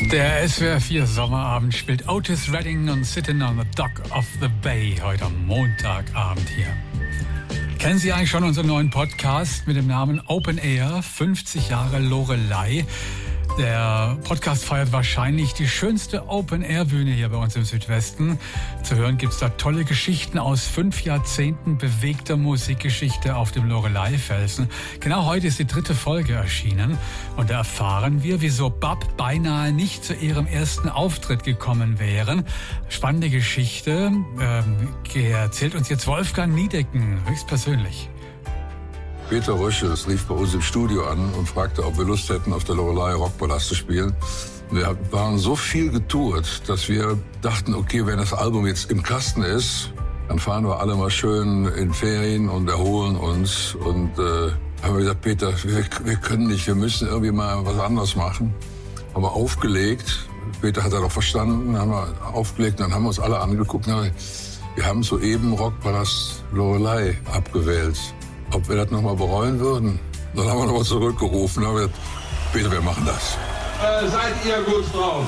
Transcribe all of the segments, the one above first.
Der SWR 4 Sommerabend spielt Otis Redding und Sitting on the Dock of the Bay heute am Montagabend hier. Kennen Sie eigentlich schon unseren neuen Podcast mit dem Namen Open Air, 50 Jahre Loreley? Der Podcast feiert wahrscheinlich die schönste Open-Air-Bühne hier bei uns im Südwesten. Zu hören gibt's da tolle Geschichten aus 5 Jahrzehnten bewegter Musikgeschichte auf dem Loreley-Felsen. Genau heute ist die 3. Folge erschienen und da erfahren wir, wieso Bab beinahe nicht zu ihrem ersten Auftritt gekommen wären. Spannende Geschichte erzählt uns jetzt Wolfgang Niedecken höchstpersönlich. Peter Röschels rief bei uns im Studio an und fragte, ob wir Lust hätten, auf der Loreley Rockpalast zu spielen. Wir waren so viel getourt, dass wir dachten, okay, wenn das Album jetzt im Kasten ist, dann fahren wir alle mal schön in Ferien und erholen uns. Und haben wir gesagt, Peter, wir können nicht, wir müssen irgendwie mal was anderes machen. Haben wir aufgelegt, Peter hat das auch verstanden, haben wir aufgelegt, dann haben wir uns alle angeguckt. Wir haben soeben Rockpalast Loreley abgewählt. Ob wir das nochmal bereuen würden? Dann haben wir nochmal zurückgerufen. Dann haben wir gesagt, Peter, wir machen das. Seid ihr gut drauf?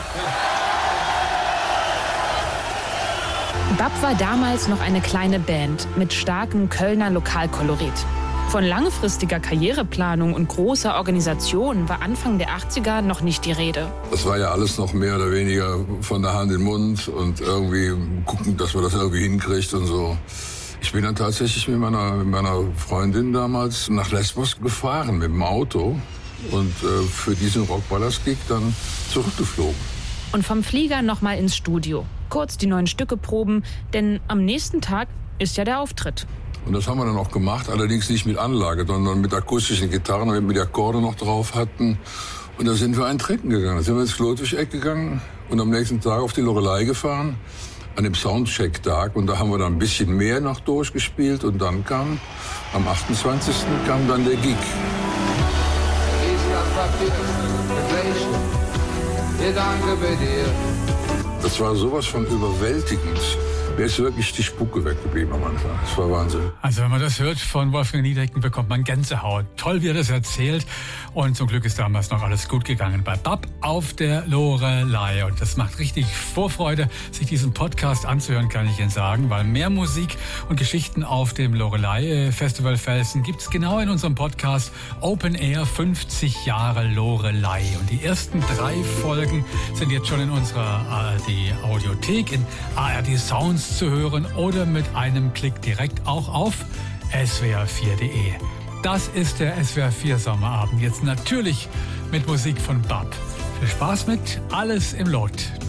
Bab war damals noch eine kleine Band mit starkem Kölner Lokalkolorit. Von langfristiger Karriereplanung und großer Organisation war Anfang der 80er noch nicht die Rede. Das war ja alles noch mehr oder weniger von der Hand in den Mund und irgendwie gucken, dass man das irgendwie hinkriegt und so. Ich bin dann tatsächlich mit meiner Freundin damals nach Lesbos gefahren mit dem Auto und für diesen Rockpalast-Gig dann zurückgeflogen. Und vom Flieger nochmal ins Studio. Kurz die neuen Stücke proben, denn am nächsten Tag ist ja der Auftritt. Und das haben wir dann auch gemacht, allerdings nicht mit Anlage, sondern mit akustischen Gitarren, damit wir die Akkorde noch drauf hatten. Und da sind wir einen Trinken gegangen. Da sind wir ins Klotwig-Eck gegangen und am nächsten Tag auf die Loreley gefahren. An dem Soundcheck-Tag und da haben wir dann ein bisschen mehr noch durchgespielt und dann kam, am 28. kam dann der Gig. Das war sowas von überwältigend. Mir ist wirklich die Spucke weggeblieben am Anfang. Das war Wahnsinn. Also wenn man das hört von Wolfgang Niedecken, bekommt man Gänsehaut. Toll, wie er das erzählt. Und zum Glück ist damals noch alles gut gegangen bei Bab auf der Loreley. Und das macht richtig Vorfreude, sich diesen Podcast anzuhören, kann ich Ihnen sagen. Weil mehr Musik und Geschichten auf dem Loreley Festival Felsen gibt's genau in unserem Podcast Open Air 50 Jahre Loreley. Und die ersten 3 Folgen sind jetzt schon in unserer ARD Audiothek, in ARD Sounds zu hören oder mit einem Klick direkt auch auf swr4.de. Das ist der SWR 4 Sommerabend. Jetzt natürlich mit Musik von Bab. Viel Spaß mit Alles im Lot.